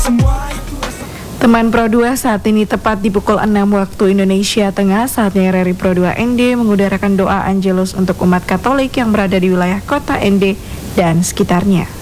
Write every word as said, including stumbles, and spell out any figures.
Teman Pro dua saat ini tepat di pukul enam waktu Indonesia Tengah, saatnya R R I Pro dua N D mengudarakan doa Angelus untuk umat Katolik yang berada di wilayah kota N D dan sekitarnya.